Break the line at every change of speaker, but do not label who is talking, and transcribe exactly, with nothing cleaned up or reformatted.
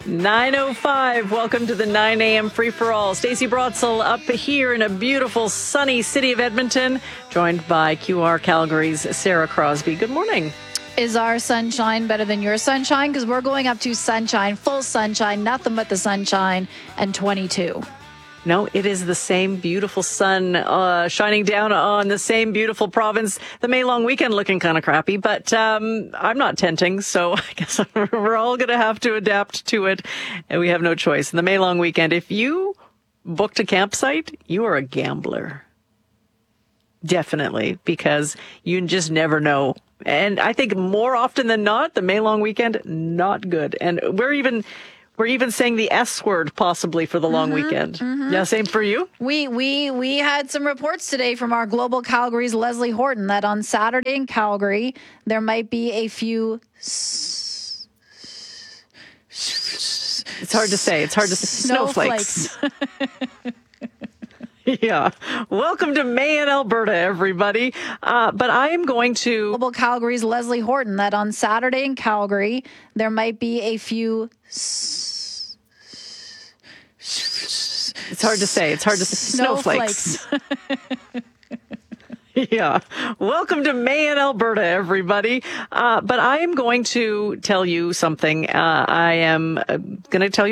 nine oh five. Welcome to the nine a.m. free-for-all. Stacey Brotzel up here in a beautiful, sunny city of Edmonton, joined by Q R Calgary's Sarah Crosby. Good morning.
Is our sunshine better than your sunshine? Because we're going up to sunshine, full sunshine, nothing but the sunshine, and twenty-two.
No, it is the same beautiful sun uh, shining down on the same beautiful province. The May long weekend looking kind of crappy, but um, I'm not tenting, so I guess we're all going to have to adapt to it, and we have no choice. In the May long weekend, if you booked a campsite, you are a gambler. Definitely, because you just never know. And I think more often than not, the May long weekend, not good. And we're even... We're even saying the S word possibly for the long mm-hmm, weekend. Mm-hmm. Yeah, same for you?
We we we had some reports today from our Global Calgary's Leslie Horton that on Saturday in Calgary, there might be a few...
It's hard to say. It's hard to say. Snowflakes.
Snowflakes.
Yeah. Welcome to May in Alberta, everybody. Uh, but I am going to...
Global Calgary's Leslie Horton that on Saturday in Calgary, there might be a few...
It's hard to say. It's hard to say.
Snowflakes.
Snowflakes. Yeah. Welcome to May in Alberta, everybody. Uh, but I am going to tell you something. Uh, I am uh, going to tell you